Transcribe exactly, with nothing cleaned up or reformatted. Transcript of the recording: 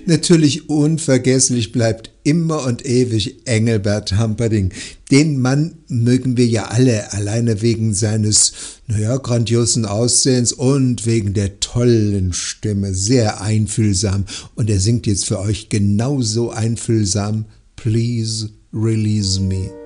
Natürlich unvergesslich bleibt immer und ewig Engelbert Humperdinck. Den Mann mögen wir ja alle, alleine wegen seines, naja, grandiosen Aussehens und wegen der tollen Stimme, sehr einfühlsam. Und er singt jetzt für euch genauso einfühlsam, Please Release Me.